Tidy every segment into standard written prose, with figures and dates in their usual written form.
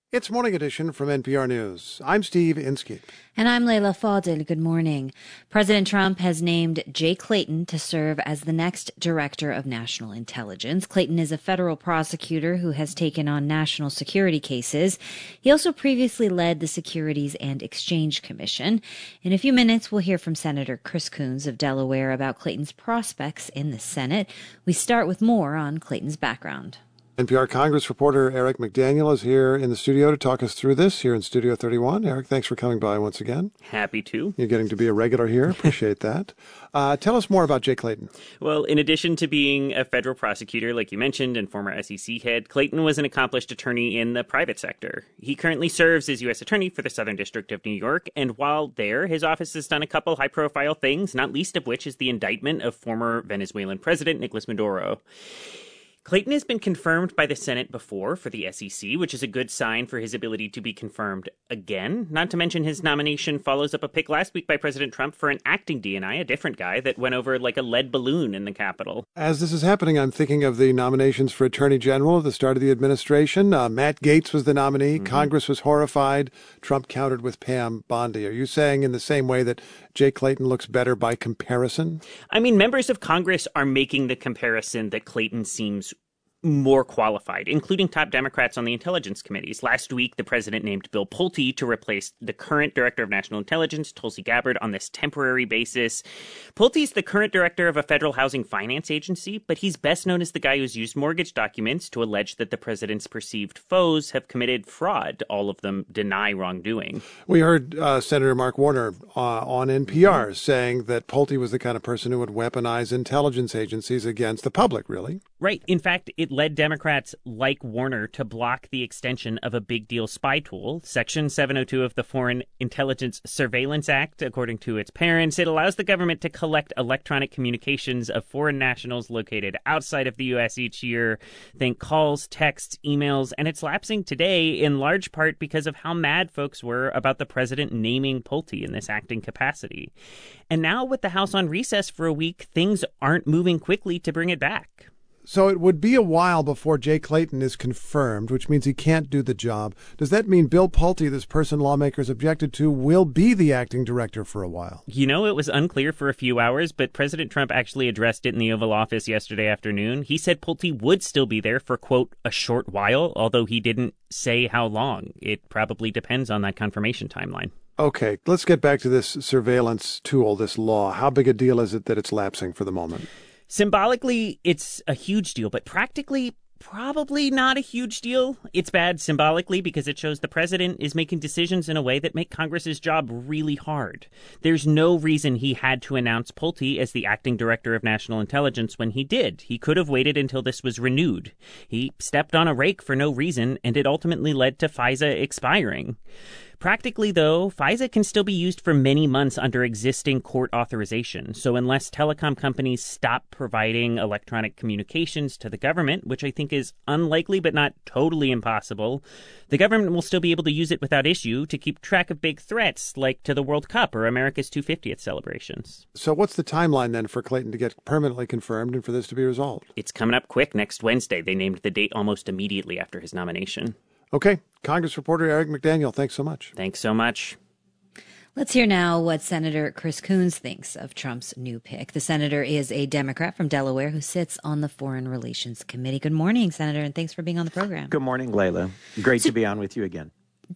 It's Morning Edition from NPR News. I'm Steve Inskeep. And I'm Leila Fadel. Good morning. President Trump has named Jay Clayton to serve as the next Director of National Intelligence. Clayton is a federal prosecutor who has taken on national security cases. He also previously led the Securities and Exchange Commission. In a few minutes, we'll hear from Senator Chris Coons of Delaware about Clayton's prospects in the Senate. We start with more on Clayton's background. NPR Congress reporter Eric McDaniel is here in the studio to talk us through this here in Studio 31. Eric, thanks for coming by once again. Happy to. You're getting to be a regular here. Appreciate that. Tell us more about Jay Clayton. Well, in addition to being a federal prosecutor, like you mentioned, and former SEC head, Clayton was an accomplished attorney in the private sector. He currently serves as U.S. Attorney for the Southern District of New York, and while there, his office has done a couple high-profile things, not least of which is the indictment of former Venezuelan President Nicolas Maduro. Clayton has been confirmed by the Senate before for the SEC, which is a good sign for his ability to be confirmed again. Not to mention his nomination follows up a pick last week by President Trump for an acting DNI, a different guy that went over like a lead balloon in the Capitol. As this is happening, I'm thinking of the nominations for Attorney General at the start of the administration. Matt Gaetz was the nominee. Mm-hmm. Congress was horrified. Trump countered with Pam Bondi. Are you saying in the same way that Jay Clayton looks better by comparison? I mean, members of Congress are making the comparison that Clayton seems more qualified, including top Democrats on the intelligence committees. Last week, the president named Bill Pulte to replace the current director of national intelligence, Tulsi Gabbard, on this temporary basis. Pulte's the current director of a federal housing finance agency, but he's best known as the guy who's used mortgage documents to allege that the president's perceived foes have committed fraud. All of them deny wrongdoing. We heard Senator Mark Warner on NPR saying that Pulte was the kind of person who would weaponize intelligence agencies against the public, really. Right. In fact, it led Democrats like Warner to block the extension of a big deal spy tool. Section 702 of the Foreign Intelligence Surveillance Act, according to its parents, it allows the government to collect electronic communications of foreign nationals located outside of the U.S. each year. Think calls, texts, emails, and it's lapsing today in large part because of how mad folks were about the president naming Pulte in this acting capacity. And now with the House on recess for a week, things aren't moving quickly to bring it back. So it would be a while before Jay Clayton is confirmed, which means he can't do the job. Does that mean Bill Pulte, this person lawmakers objected to, will be the acting director for a while? You know, it was unclear for a few hours, but President Trump actually addressed it in the Oval Office yesterday afternoon. He said Pulte would still be there for, quote, a short while, although he didn't say how long. It probably depends on that confirmation timeline. Okay, let's get back to this surveillance tool, this law. How big a deal is it that it's lapsing for the moment? Symbolically, it's a huge deal, but practically, probably not a huge deal. It's bad symbolically because it shows the president is making decisions in a way that make Congress's job really hard. There's no reason he had to announce Pulte as the acting director of national intelligence when he did. He could have waited until this was renewed. He stepped on a rake for no reason, and it ultimately led to FISA expiring. Practically, though, FISA can still be used for many months under existing court authorization. So unless telecom companies stop providing electronic communications to the government, which I think is unlikely but not totally impossible, the government will still be able to use it without issue to keep track of big threats like to the World Cup or America's 250th celebrations. So what's the timeline then for Clayton to get permanently confirmed and for this to be resolved? It's coming up quick next Wednesday. They named the date almost immediately after his nomination. Okay. Congress reporter Eric McDaniel, thanks so much. Thanks so much. Let's hear now what Senator Chris Coons thinks of Trump's new pick. The senator is a Democrat from Delaware who sits on the Foreign Relations Committee. Good morning, Senator, and thanks for being on the program. Good morning, Leila. Great to be on with you again.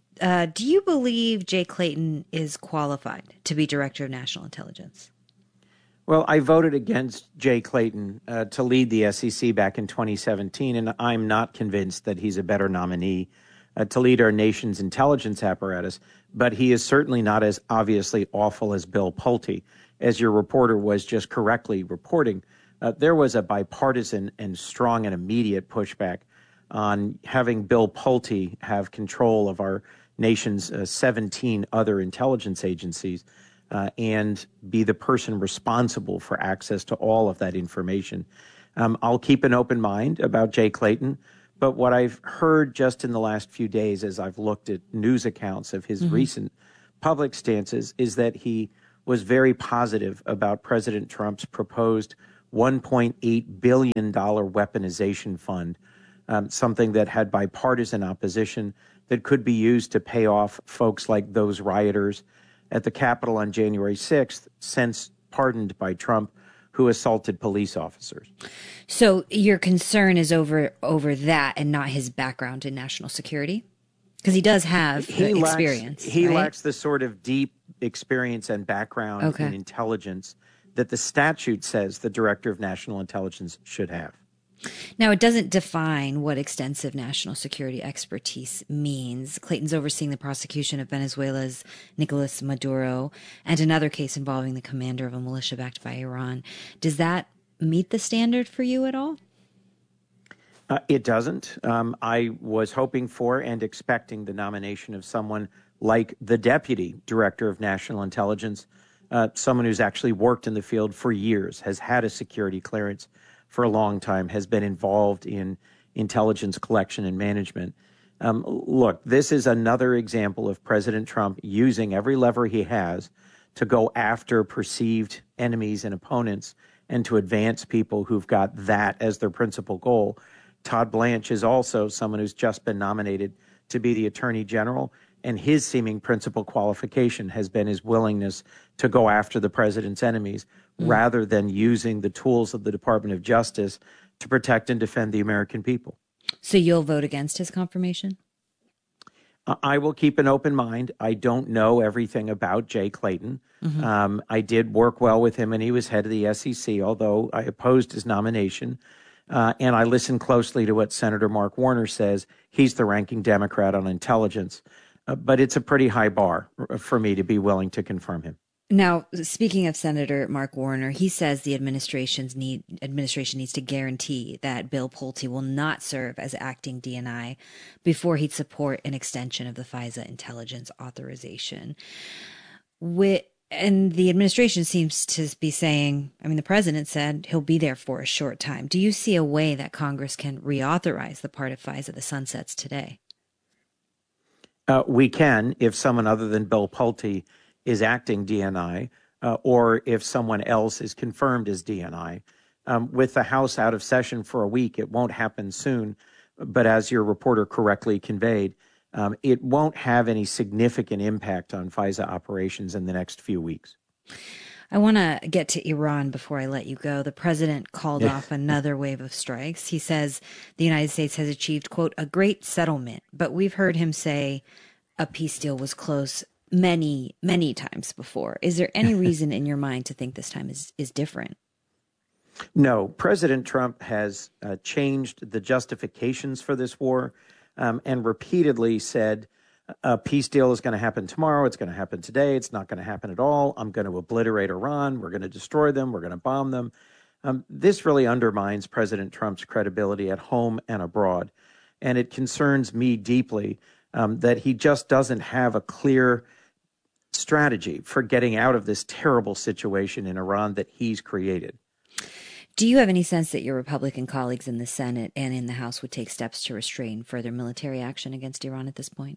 Do you believe Jay Clayton is qualified to be Director of National Intelligence? Well, I voted against Jay Clayton to lead the SEC back in 2017, and I'm not convinced that he's a better nominee to lead our nation's intelligence apparatus, but he is certainly not as obviously awful as Bill Pulte. As your reporter was just correctly reporting, there was a bipartisan and strong and immediate pushback on having Bill Pulte have control of our nation's 17 other intelligence agencies and be the person responsible for access to all of that information. I'll keep an open mind about Jay Clayton. But what I've heard just in the last few days as I've looked at news accounts of his recent public stances is that he was very positive about President Trump's proposed $1.8 billion weaponization fund something that had bipartisan opposition that could be used to pay off folks like those rioters at the Capitol on January 6th, since pardoned by Trump, who assaulted police officers. So your concern is over that and not his background in national security? Because he does have experience. He right? lacks the sort of deep experience and background in intelligence that the statute says the Director of National Intelligence should have. Now, it doesn't define what extensive national security expertise means. Clayton's overseeing the prosecution of Venezuela's Nicolas Maduro and another case involving the commander of a militia backed by Iran. Does that meet the standard for you at all? It doesn't. I was hoping for and expecting the nomination of someone like the Deputy Director of National Intelligence, someone who's actually worked in the field for years, has had a security clearance for a long time, has been involved in intelligence collection and management. Look, this is another example of President Trump using every lever he has to go after perceived enemies and opponents and to advance people who've got that as their principal goal. Todd Blanche is also someone who's just been nominated to be the Attorney General, and his seeming principal qualification has been his willingness to go after the president's enemies rather than using the tools of the Department of Justice to protect and defend the American people. So you'll vote against his confirmation? I will keep an open mind. I don't know everything about Jay Clayton. I did work well with him, and he was head of the SEC, although I opposed his nomination. And I listened closely to what Senator Mark Warner says. He's the ranking Democrat on intelligence. But it's a pretty high bar for me to be willing to confirm him. Now, speaking of Senator Mark Warner, he says the administration needs to guarantee that Bill Pulte will not serve as acting DNI before he'd support an extension of the FISA intelligence authorization. And the administration seems to be saying, the president said he'll be there for a short time. Do you see a way that Congress can reauthorize the part of FISA that sunsets today? We can, if someone other than Bill Pulte is acting DNI, or if someone else is confirmed as DNI. With the House out of session for a week, it won't happen soon. But as your reporter correctly conveyed, it won't have any significant impact on FISA operations in the next few weeks. I want to get to Iran before I let you go. The president called off another wave of strikes. He says the United States has achieved, quote, a great settlement. But we've heard him say a peace deal was close many, many times before. Is there any reason in your mind to think this time is different? No. President Trump has changed the justifications for this war and repeatedly said a peace deal is going to happen tomorrow. It's going to happen today. It's not going to happen at all. I'm going to obliterate Iran. We're going to destroy them. We're going to bomb them. This really undermines President Trump's credibility at home and abroad. And it concerns me deeply that he just doesn't have a clear strategy for getting out of this terrible situation in Iran that he's created. Do you have any sense that your Republican colleagues in the Senate and in the House would take steps to restrain further military action against Iran at this point?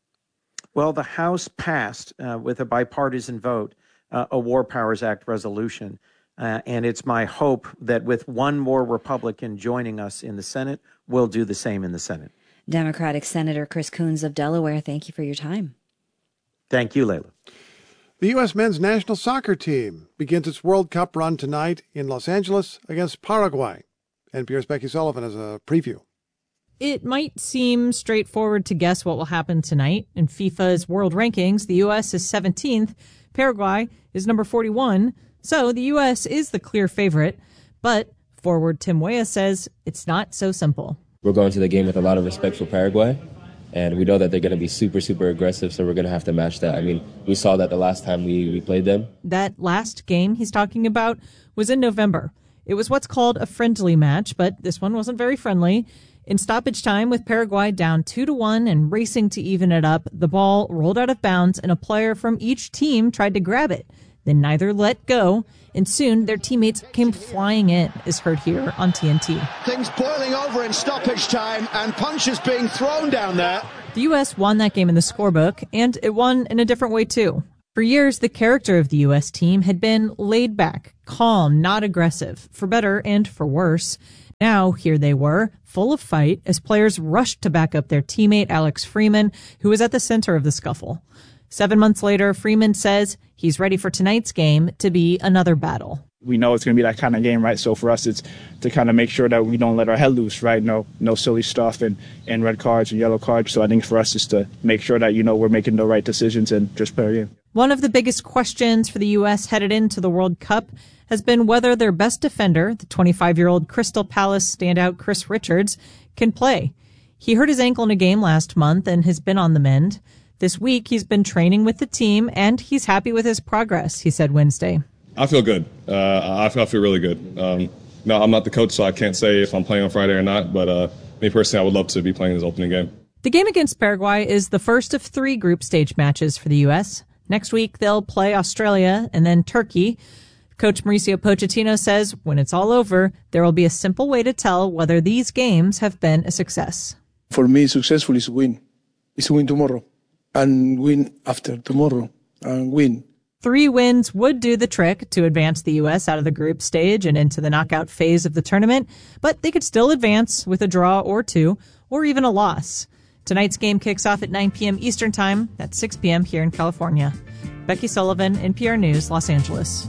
Well, the House passed with a bipartisan vote a War Powers Act resolution. And it's my hope that with one more Republican joining us in the Senate, we'll do the same in the Senate. Democratic Senator Chris Coons of Delaware, thank you for your time. Thank you, Layla. The U.S. men's national soccer team begins its World Cup run tonight in Los Angeles against Paraguay. NPR's Becky Sullivan has a preview. It might seem straightforward to guess what will happen tonight. In FIFA's world rankings, the U.S. is 17th, Paraguay is number 41, so the U.S. is the clear favorite. But forward Tim Weah says it's not so simple. We're going to the game with a lot of respect for Paraguay, and we know that they're going to be super, super aggressive, so we're going to have to match that. I mean, we saw that the last time we played them. That last game he's talking about was in November. It was what's called a friendly match, but this one wasn't very friendly. In stoppage time, with Paraguay down 2-1 and racing to even it up, the ball rolled out of bounds and a player from each team tried to grab it. Then neither let go, and soon their teammates came flying in, as heard here on TNT. Things boiling over in stoppage time and punches being thrown down there. The U.S. won that game in the scorebook, and it won in a different way, too. For years, the character of the U.S. team had been laid back, calm, not aggressive, for better and for worse. Now, here they were, full of fight, as players rushed to back up their teammate Alex Freeman, who was at the center of the scuffle. 7 months later, Freeman says he's ready for tonight's game to be another battle. We know it's going to be that kind of game, right? So for us, it's to kind of make sure that we don't let our head loose, right? No silly stuff and red cards and yellow cards. So I think for us is to make sure that, we're making the right decisions and just play our game. One of the biggest questions for the U.S. headed into the World Cup has been whether their best defender, the 25-year-old Crystal Palace standout Chris Richards, can play. He hurt his ankle in a game last month and has been on the mend. This week, he's been training with the team, and he's happy with his progress, he said Wednesday. I feel good. I feel really good. No, I'm not the coach, so I can't say if I'm playing on Friday or not, but me personally, I would love to be playing this opening game. The game against Paraguay is the first of 3 group stage matches for the U.S. Next week, they'll play Australia and then Turkey. Coach Mauricio Pochettino says when it's all over, there will be a simple way to tell whether these games have been a success. For me, successful is win. It's win tomorrow and win after tomorrow and win. 3 wins would do the trick to advance the U.S. out of the group stage and into the knockout phase of the tournament, but they could still advance with a draw or 2, or even a loss. Tonight's game kicks off at 9 p.m. Eastern Time. That's 6 p.m. here in California. Becky Sullivan, NPR News, Los Angeles.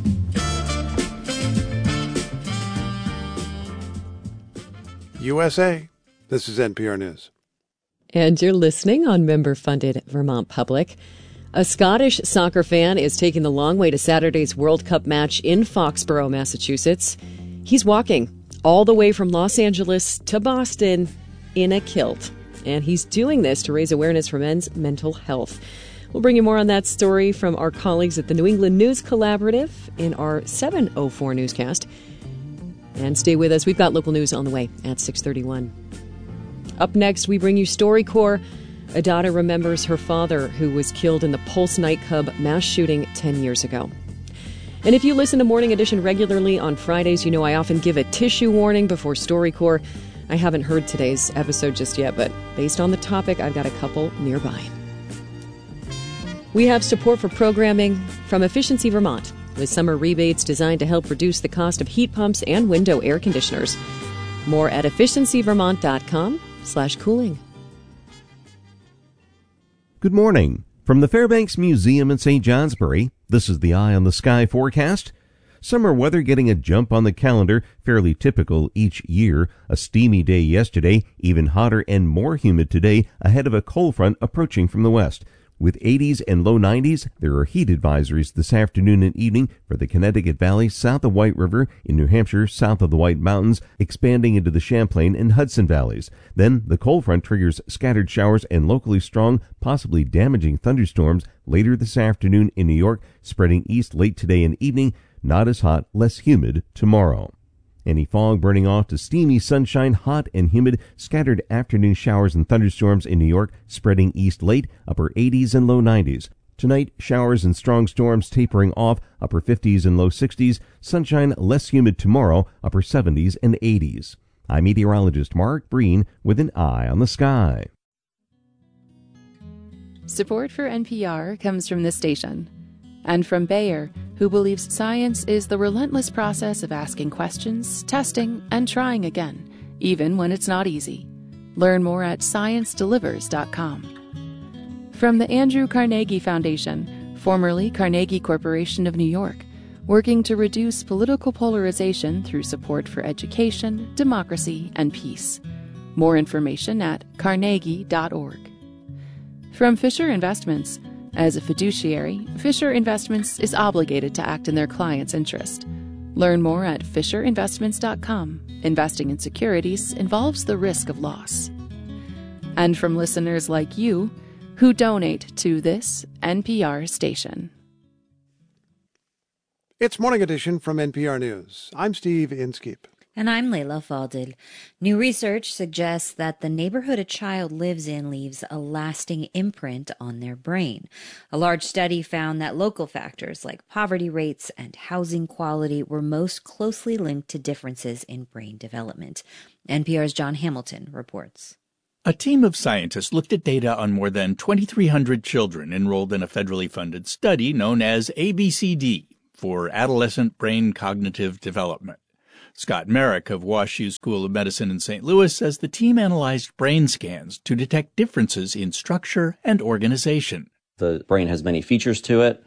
USA. This is NPR News. And you're listening on member-funded Vermont Public. A Scottish soccer fan is taking the long way to Saturday's World Cup match in Foxborough, Massachusetts. He's walking all the way from Los Angeles to Boston in a kilt. And he's doing this to raise awareness for men's mental health. We'll bring you more on that story from our colleagues at the New England News Collaborative in our 7:04 newscast. And stay with us. We've got local news on the way at 6:31. Up next, we bring you StoryCorps. A daughter remembers her father who was killed in the Pulse nightclub mass shooting 10 years ago. And if you listen to Morning Edition regularly on Fridays, you know I often give a tissue warning before StoryCorps. I haven't heard today's episode just yet, but based on the topic, I've got a couple nearby. We have support for programming from Efficiency Vermont, with summer rebates designed to help reduce the cost of heat pumps and window air conditioners. More at efficiencyvermont.com/cooling. Good morning. From the Fairbanks Museum in St. Johnsbury, this is the Eye on the Sky forecast. Summer weather getting a jump on the calendar, fairly typical each year. A steamy day yesterday, even hotter and more humid today ahead of a cold front approaching from the west. With 80s and low 90s, there are heat advisories this afternoon and evening for the Connecticut Valley south of White River, in New Hampshire south of the White Mountains, expanding into the Champlain and Hudson valleys. Then the cold front triggers scattered showers and locally strong, possibly damaging thunderstorms later this afternoon in New York, spreading east late today and evening. Not as hot, less humid tomorrow. Any fog burning off to steamy sunshine, hot and humid, scattered afternoon showers and thunderstorms in New York, spreading east late, upper 80s and low 90s. Tonight, showers and strong storms tapering off, upper 50s and low 60s. Sunshine, less humid tomorrow, upper 70s and 80s. I'm meteorologist Mark Breen with an Eye on the Sky. Support for NPR comes from this station and from Bayer, who believes science is the relentless process of asking questions, testing, and trying again, even when it's not easy. Learn more at sciencedelivers.com. From the Andrew Carnegie Foundation, formerly Carnegie Corporation of New York, working to reduce political polarization through support for education, democracy, and peace. More information at carnegie.org. From Fisher Investments, as a fiduciary, Fisher Investments is obligated to act in their client's interest. Learn more at fisherinvestments.com. Investing in securities involves the risk of loss. And from listeners like you who donate to this NPR station. It's Morning Edition from NPR News. I'm Steve Inskeep. And I'm Leila Fadil. New research suggests that the neighborhood a child lives in leaves a lasting imprint on their brain. A large study found that local factors like poverty rates and housing quality were most closely linked to differences in brain development. NPR's John Hamilton reports. A team of scientists looked at data on more than 2,300 children enrolled in a federally funded study known as ABCD for Adolescent Brain Cognitive Development. Scott Merrick of WashU School of Medicine in St. Louis says the team analyzed brain scans to detect differences in structure and organization. The brain has many features to it,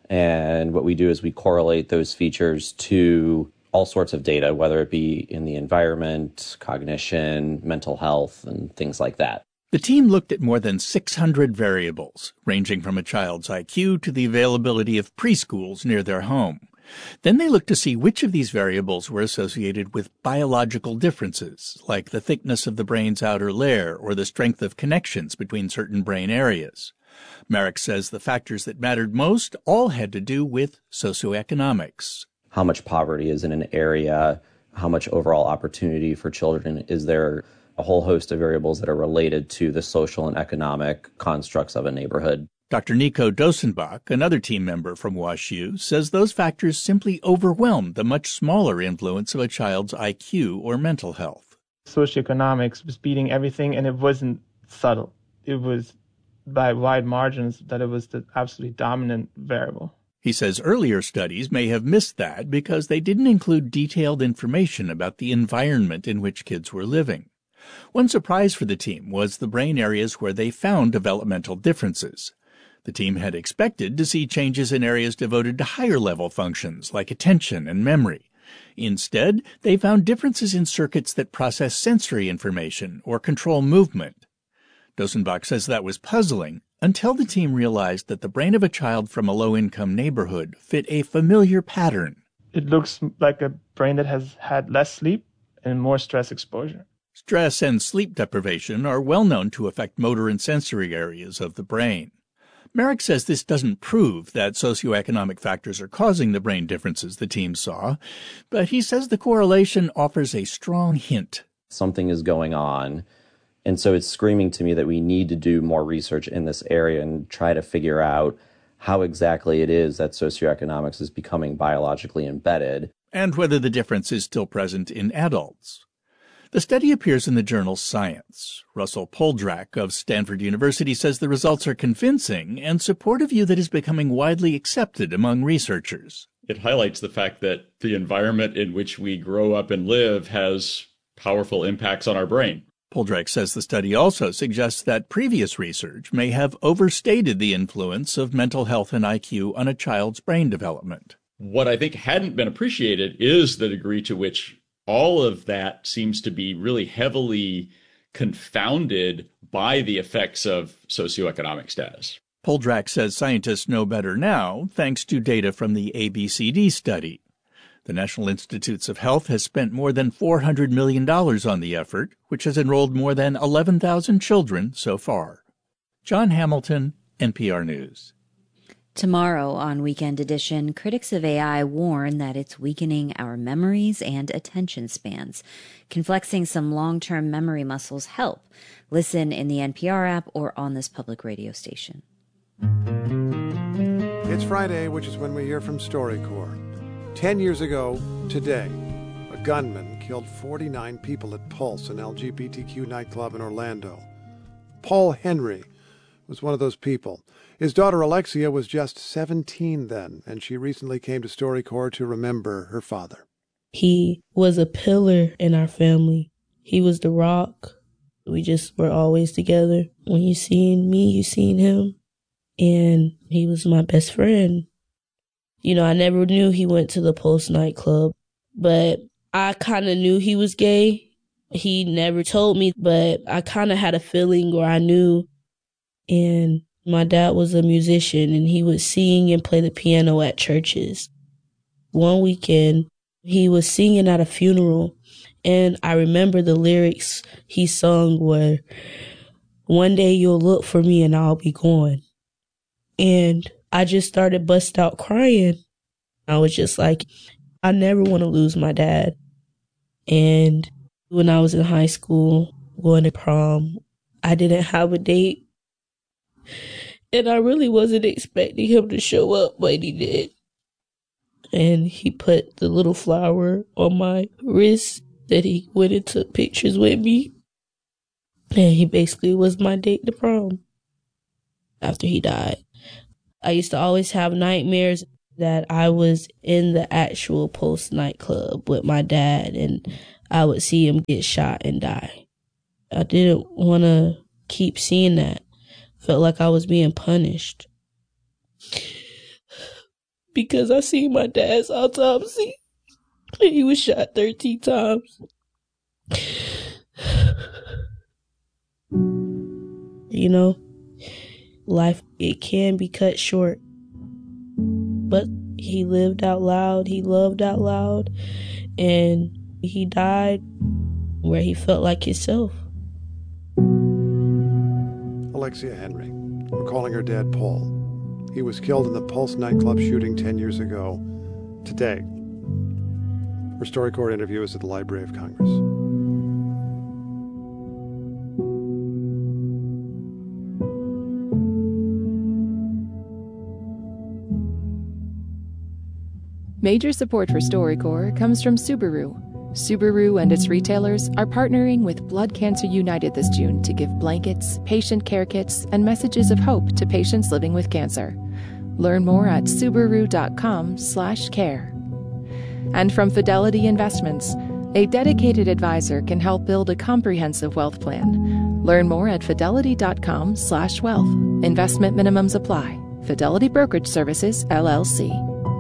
and what we do is we correlate those features to all sorts of data, whether it be in the environment, cognition, mental health, and things like that. The team looked at more than 600 variables, ranging from a child's IQ to the availability of preschools near their home. Then they looked to see which of these variables were associated with biological differences, like the thickness of the brain's outer layer or the strength of connections between certain brain areas. Merrick says the factors that mattered most all had to do with socioeconomics. How much poverty is in an area, how much overall opportunity for children is there, a whole host of variables that are related to the social and economic constructs of a neighborhood. Dr. Nico Dosenbach, another team member from WashU, says those factors simply overwhelm the much smaller influence of a child's IQ or mental health. Socioeconomics was beating everything, and it wasn't subtle. It was by wide margins that it was the absolutely dominant variable. He says earlier studies may have missed that because they didn't include detailed information about the environment in which kids were living. One surprise for the team was the brain areas where they found developmental differences. The team had expected to see changes in areas devoted to higher-level functions like attention and memory. Instead, they found differences in circuits that process sensory information or control movement. Dosenbach says that was puzzling until the team realized that the brain of a child from a low-income neighborhood fit a familiar pattern. It looks like a brain that has had less sleep and more stress exposure. Stress and sleep deprivation are well known to affect motor and sensory areas of the brain. Merrick says this doesn't prove that socioeconomic factors are causing the brain differences the team saw, but he says the correlation offers a strong hint. Something is going on, and so it's screaming to me that we need to do more research in this area and try to figure out how exactly it is that socioeconomics is becoming biologically embedded. And whether the difference is still present in adults. The study appears in the journal Science. Russell Poldrack of Stanford University says the results are convincing and support a view that is becoming widely accepted among researchers. It highlights the fact that the environment in which we grow up and live has powerful impacts on our brain. Poldrack says the study also suggests that previous research may have overstated the influence of mental health and IQ on a child's brain development. What I think hadn't been appreciated is the degree to which all of that seems to be really heavily confounded by the effects of socioeconomic status. Poldrack says scientists know better now, thanks to data from the ABCD study. The National Institutes of Health has spent more than $400 million on the effort, which has enrolled more than 11,000 children so far. John Hamilton, NPR News. Tomorrow on Weekend Edition, critics of AI warn that it's weakening our memories and attention spans. Can flexing some long-term memory muscles help? Listen in the NPR app or on this public radio station. It's Friday, which is when we hear from StoryCorps. 10 years ago today, a gunman killed 49 people at Pulse, an LGBTQ nightclub in Orlando. Paul Henry was one of those people. His daughter Alexia was just 17 then, and she recently came to StoryCorps to remember her father. He was a pillar in our family. He was the rock. We just were always together. When you seen me, you seen him. And he was my best friend. You know, I never knew he went to the Pulse nightclub, but I kind of knew he was gay. He never told me, but I kind of had a feeling, or I knew. And my dad was a musician, and he would sing and play the piano at churches. One weekend, he was singing at a funeral, and I remember the lyrics he sung were, "One day you'll look for me and I'll be gone." And I just started bust out crying. I was just like, I never want to lose my dad. And when I was in high school, going to prom, I didn't have a date. And I really wasn't expecting him to show up, but he did. And he put the little flower on my wrist that he went and took pictures with me. And he basically was my date to prom after he died. I used to always have nightmares. that I was in the actual Pulse nightclub with my dad and I would see him get shot and die. I didn't want to keep seeing that. Felt like I was being punished. Because I seen my dad's autopsy. He was shot 13 times. You know, life, it can be cut short. But he lived out loud, he loved out loud, and he died where he felt like himself. Alexia Henry. We're calling her dad Paul. He was killed in the Pulse nightclub shooting 10 years ago today. Her StoryCorps interview is at the Library of Congress. Major support for StoryCorps comes from Subaru. Subaru and its retailers are partnering with Blood Cancer United this June to give blankets, patient care kits, and messages of hope to patients living with cancer. Learn more at subaru.com/care. And from Fidelity Investments, a dedicated advisor can help build a comprehensive wealth plan. Learn more at fidelity.com/wealth. Investment minimums apply. Fidelity Brokerage Services, LLC.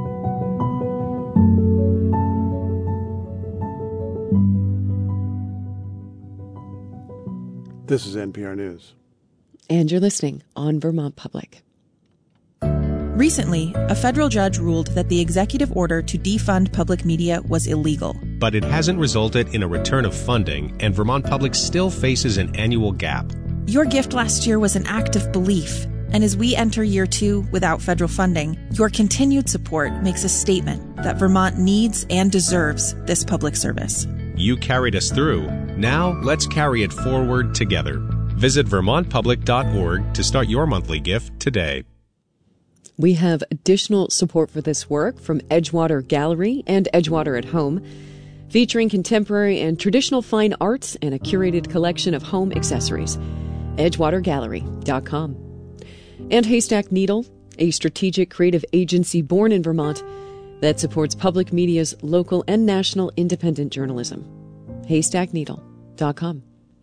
This is NPR News. And you're listening on Vermont Public. Recently, a federal judge ruled that the executive order to defund public media was illegal. But it hasn't resulted in a return of funding, and Vermont Public still faces an annual gap. Your gift last year was an act of belief. And as we enter year 2 without federal funding, your continued support makes a statement that Vermont needs and deserves this public service. You carried us through. Now let's carry it forward together. Visit vermontpublic.org to start your monthly gift today. We have additional support for this work from Edgewater Gallery and Edgewater at Home, featuring contemporary and traditional fine arts and a curated collection of home accessories. EdgewaterGallery.com. And Haystack Needle, a strategic creative agency born in Vermont that supports public media's local and national independent journalism. HaystackNeedle.com.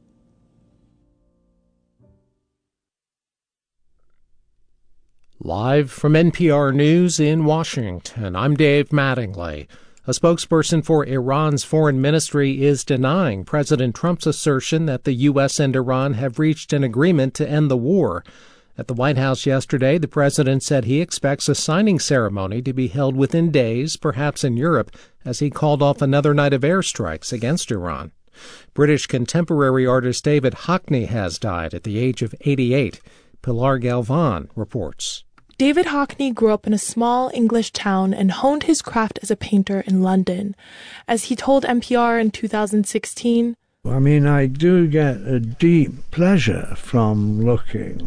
Live from NPR News in Washington, I'm Dave Mattingly. A spokesperson for Iran's foreign ministry is denying President Trump's assertion that the U.S. and Iran have reached an agreement to end the war. At the White House yesterday, the president said he expects a signing ceremony to be held within days, perhaps in Europe, as he called off another night of airstrikes against Iran. British contemporary artist David Hockney has died at the age of 88. Pilar Galvan reports. David Hockney grew up in a small English town and honed his craft as a painter in London. As he told NPR in 2016, I do get a deep pleasure from looking.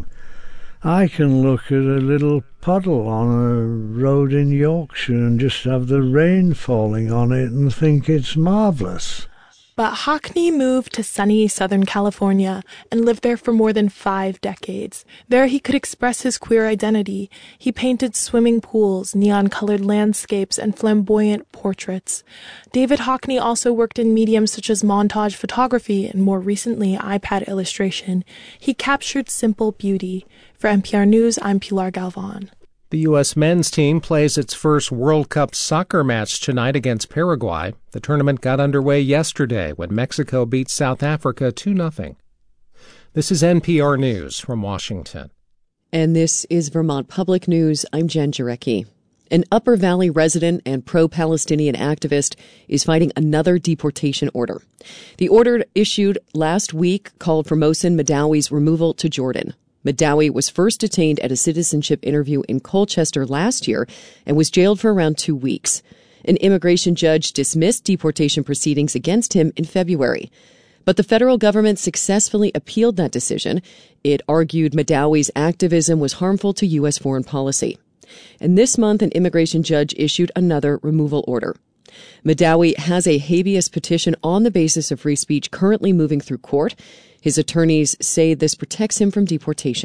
I can look at a little puddle on a road in Yorkshire and just have the rain falling on it and think it's marvellous. But Hockney moved to sunny Southern California and lived there for more than 5 decades. There he could express his queer identity. He painted swimming pools, neon-colored landscapes, and flamboyant portraits. David Hockney also worked in mediums such as montage photography and more recently iPad illustration. He captured simple beauty. For NPR News, I'm Pilar Galvan. The U.S. men's team plays its first World Cup soccer match tonight against Paraguay. The tournament got underway yesterday when Mexico beat South Africa 2-0. This is NPR News from Washington. And this is Vermont Public News. I'm Jen Jarecki. An Upper Valley resident and pro-Palestinian activist is fighting another deportation order. The order issued last week called for Mohsen Madawi's removal to Jordan. Madawi was first detained at a citizenship interview in Colchester last year and was jailed for around 2 weeks. An immigration judge dismissed deportation proceedings against him in February. But the federal government successfully appealed that decision. It argued Madawi's activism was harmful to U.S. foreign policy. And this month, an immigration judge issued another removal order. Madawi has a habeas petition on the basis of free speech currently moving through court. His attorneys say this protects him from deportation.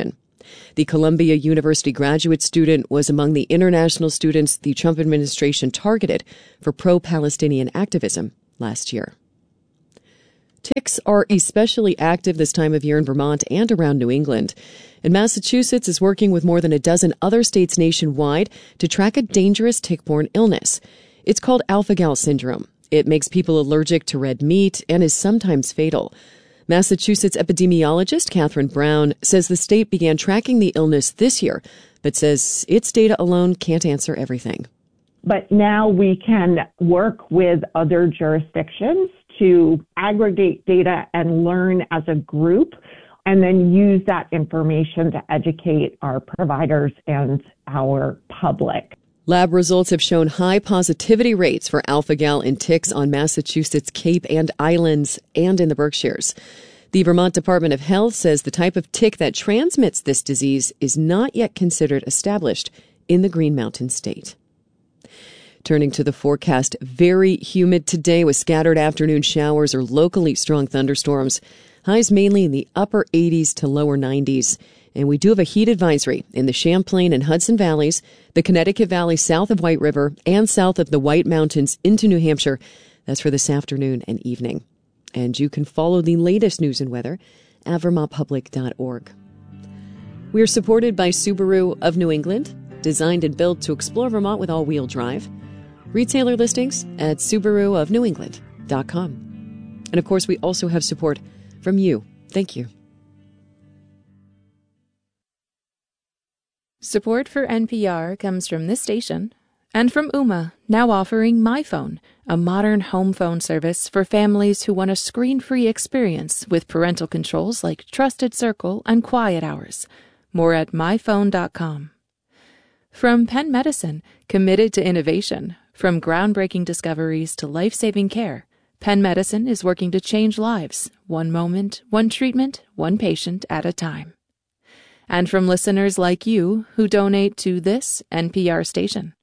The Columbia University graduate student was among the international students the Trump administration targeted for pro-Palestinian activism last year. Ticks are especially active this time of year in Vermont and around New England. And Massachusetts is working with more than a dozen other states nationwide to track a dangerous tick-borne illness. It's called alpha-gal syndrome. It makes people allergic to red meat and is sometimes fatal. Massachusetts epidemiologist Catherine Brown says the state began tracking the illness this year, but says its data alone can't answer everything. But now we can work with other jurisdictions to aggregate data and learn as a group, and then use that information to educate our providers and our public. Lab results have shown high positivity rates for alpha-gal in ticks on Massachusetts' Cape and Islands and in the Berkshires. The Vermont Department of Health says the type of tick that transmits this disease is not yet considered established in the Green Mountain State. Turning to the forecast, very humid today with scattered afternoon showers or locally strong thunderstorms. Highs mainly in the upper 80s to lower 90s. And we do have a heat advisory in the Champlain and Hudson Valleys, the Connecticut Valley south of White River, and south of the White Mountains into New Hampshire. That's for this afternoon and evening. And you can follow the latest news and weather at vermontpublic.org. We are supported by Subaru of New England, designed and built to explore Vermont with all-wheel drive. Retailer listings at SubaruofNewEngland.com. And of course, we also have support from you. Thank you. Support for NPR comes from this station and from Ooma, now offering MyPhone, a modern home phone service for families who want a screen-free experience with parental controls like Trusted Circle and Quiet Hours. More at myphone.com. From Penn Medicine, committed to innovation. From groundbreaking discoveries to life-saving care, Penn Medicine is working to change lives, one moment, one treatment, one patient at a time. And from listeners like you who donate to this NPR station.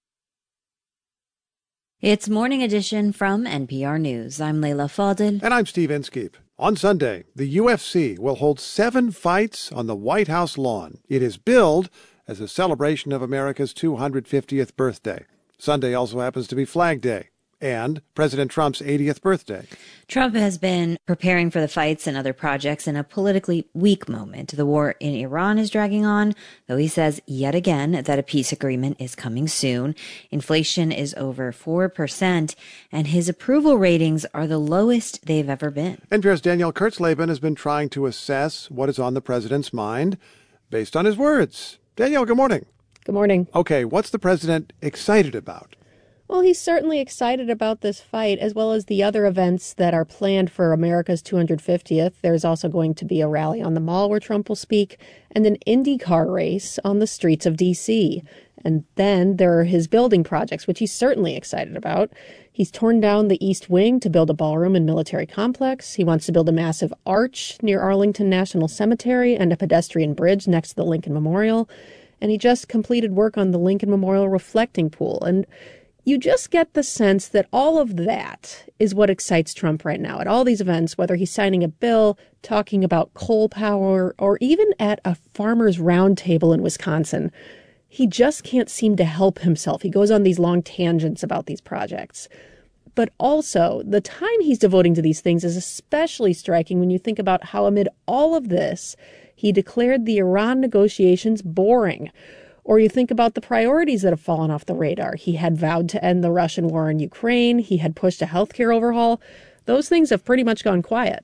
It's Morning Edition from NPR News. I'm Leila Fadel. And I'm Steve Inskeep. On Sunday, the UFC will hold 7 fights on the White House lawn. It is billed as a celebration of America's 250th birthday. Sunday also happens to be Flag Day and President Trump's 80th birthday. Trump has been preparing for the fights and other projects in a politically weak moment. The war in Iran is dragging on, though he says yet again that a peace agreement is coming soon. Inflation is over 4%, and his approval ratings are the lowest they've ever been. NPR's Danielle Kurtzleben has been trying to assess what is on the president's mind based on his words. Danielle, good morning. Good morning. Okay, what's the president excited about? Well, he's certainly excited about this fight, as well as the other events that are planned for America's 250th. There's also going to be a rally on the Mall where Trump will speak, and an IndyCar race on the streets of D.C. And then there are his building projects, which he's certainly excited about. He's torn down the East Wing to build a ballroom and military complex. He wants to build a massive arch near Arlington National Cemetery and a pedestrian bridge next to the Lincoln Memorial. And he just completed work on the Lincoln Memorial reflecting pool. And you just get the sense that all of that is what excites Trump right now at all these events, whether he's signing a bill, talking about coal power, or even at a farmers' roundtable in Wisconsin. He just can't seem to help himself. He goes on these long tangents about these projects. But also, the time he's devoting to these things is especially striking when you think about how amid all of this, he declared the Iran negotiations boring. Or you think about the priorities that have fallen off the radar. He had vowed to end the Russian war in Ukraine. He had pushed a healthcare overhaul. Those things have pretty much gone quiet.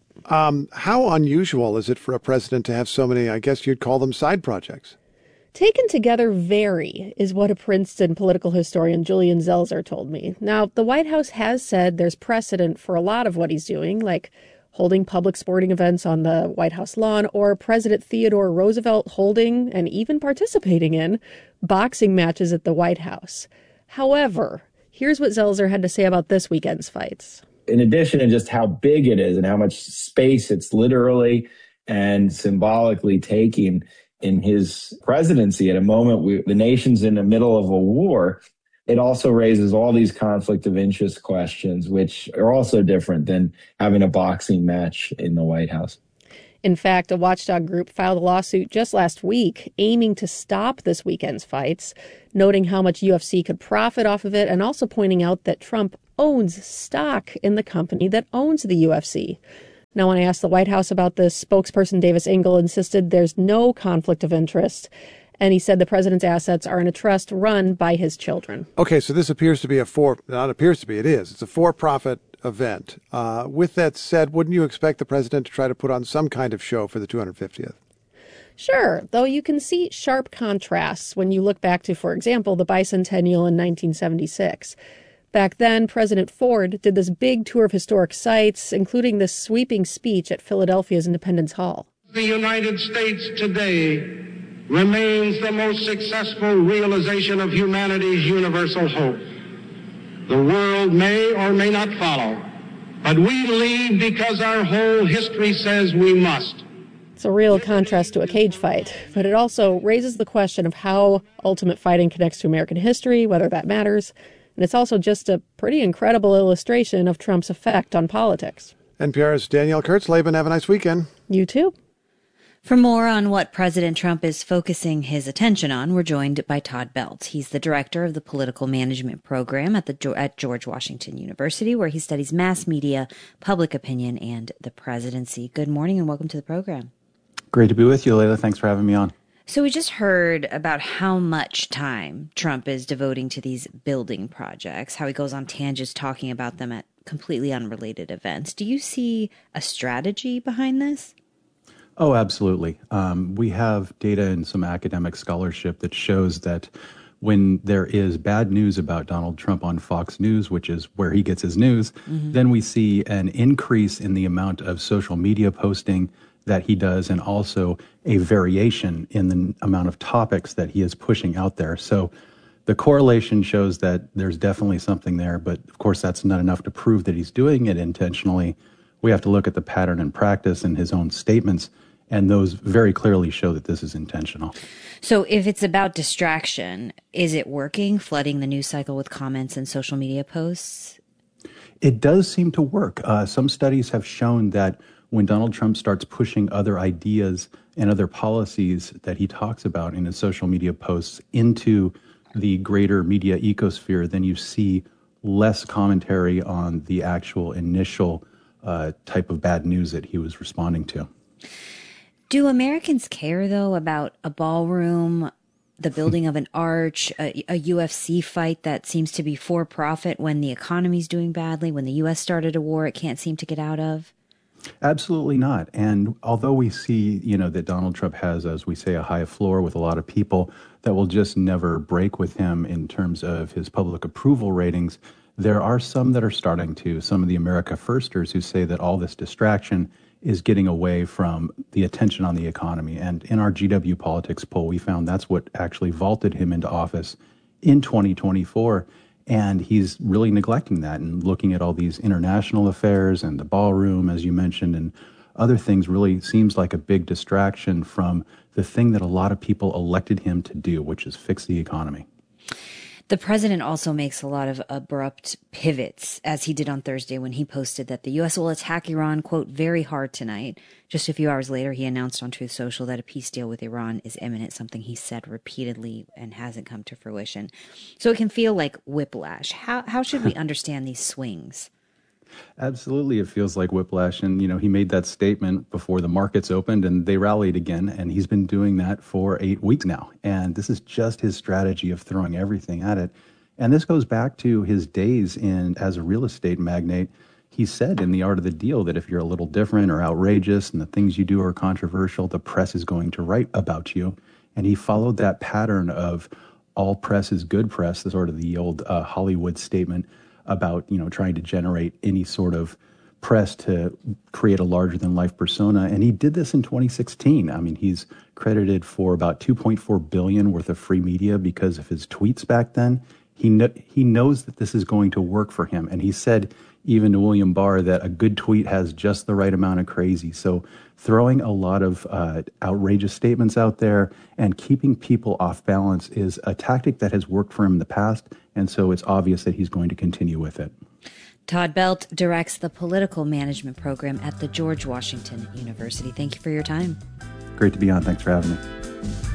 How unusual is it for a president to have so many, I guess you'd call them side projects? Taken together, very, is what a Princeton political historian, Julian Zelzer, told me. Now, the White House has said there's precedent for a lot of what he's doing, like holding public sporting events on the White House lawn, or President Theodore Roosevelt holding and even participating in boxing matches at the White House. However, here's what Zelzer had to say about this weekend's fights. In addition to just how big it is and how much space it's literally and symbolically taking in his presidency at a moment the nation's in the middle of a war, it also raises all these conflict of interest questions, which are also different than having a boxing match in the White House. In fact, a watchdog group filed a lawsuit just last week aiming to stop this weekend's fights, noting how much UFC could profit off of it and also pointing out that Trump owns stock in the company that owns the UFC. Now, when I asked the White House about this, spokesperson Davis Ingle insisted there's no conflict of interest. And he said the president's assets are in a trust run by his children. Okay, so this appears to be it is. It's a for-profit event. With that said, wouldn't you expect the president to try to put on some kind of show for the 250th? Sure, though you can see sharp contrasts when you look back to, for example, the bicentennial in 1976. Back then, President Ford did this big tour of historic sites, including this sweeping speech at Philadelphia's Independence Hall. The United States today remains the most successful realization of humanity's universal hope. The world may or may not follow, but we lead because our whole history says we must. It's a real contrast to a cage fight, but it also raises the question of how ultimate fighting connects to American history, whether that matters. And it's also just a pretty incredible illustration of Trump's effect on politics. NPR's Danielle Kurtzleben. Have a nice weekend. You too. For more on what President Trump is focusing his attention on, we're joined by Todd Belt. He's the director of the Political Management Program at George Washington University, where he studies mass media, public opinion, and the presidency. Good morning and welcome to the program. Great to be with you, Leila. Thanks for having me on. So we just heard about how much time Trump is devoting to these building projects, how he goes on tangents talking about them at completely unrelated events. Do you see a strategy behind this? Oh, absolutely. We have data and some academic scholarship that shows that when there is bad news about Donald Trump on Fox News, which is where he gets his news, then we see an increase in the amount of social media posting that he does and also a variation in the amount of topics that he is pushing out there. So the correlation shows that there's definitely something there, but of course that's not enough to prove that he's doing it intentionally. We have to look at the pattern and practice in his own statements, and those very clearly show that this is intentional. So if it's about distraction, is it working, flooding the news cycle with comments and social media posts? It does seem to work. Some studies have shown that when Donald Trump starts pushing other ideas and other policies that he talks about in his social media posts into the greater media ecosphere, then you see less commentary on the actual initial type of bad news that he was responding to. Do Americans care, though, about a ballroom, the building of an arch, a UFC fight that seems to be for profit when the economy's doing badly, when the U.S. started a war it can't seem to get out of? Absolutely not. And although we see, that Donald Trump has, as we say, a high floor with a lot of people that will just never break with him in terms of his public approval ratings, there are some that are starting to, some of the America Firsters who say that all this distraction is getting away from the attention on the economy. And in our GW Politics poll, we found that's what actually vaulted him into office in 2024. And he's really neglecting that and looking at all these international affairs and the ballroom, as you mentioned, and other things really seems like a big distraction from the thing that a lot of people elected him to do, which is fix the economy. The president also makes a lot of abrupt pivots, as he did on Thursday when he posted that the U.S. will attack Iran, quote, very hard tonight. Just a few hours later, he announced on Truth Social that a peace deal with Iran is imminent, something he said repeatedly and hasn't come to fruition. So it can feel like whiplash. How should we understand these swings? Absolutely. It feels like whiplash. And, he made that statement before the markets opened and they rallied again. And he's been doing that for 8 weeks now. And this is just his strategy of throwing everything at it. And this goes back to his days as a real estate magnate. He said in The Art of the Deal that if you're a little different or outrageous and the things you do are controversial, the press is going to write about you. And he followed that pattern of all press is good press, the sort of the old Hollywood statement about, trying to generate any sort of press to create a larger-than-life persona. And he did this in 2016. I mean, he's credited for about $2.4 billion worth of free media because of his tweets back then. He knows that this is going to work for him. And he said, even to William Barr, that a good tweet has just the right amount of crazy. So throwing a lot of outrageous statements out there and keeping people off balance is a tactic that has worked for him in the past. And so it's obvious that he's going to continue with it. Todd Belt directs the political management program at the George Washington University. Thank you for your time. Great to be on. Thanks for having me.